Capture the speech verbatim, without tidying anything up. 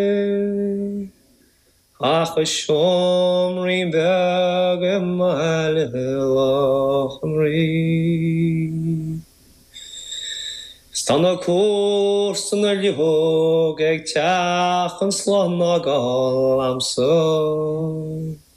Ach shomrim be'gemal lachmri Stana kursen ljog eg tjachens lanagal amso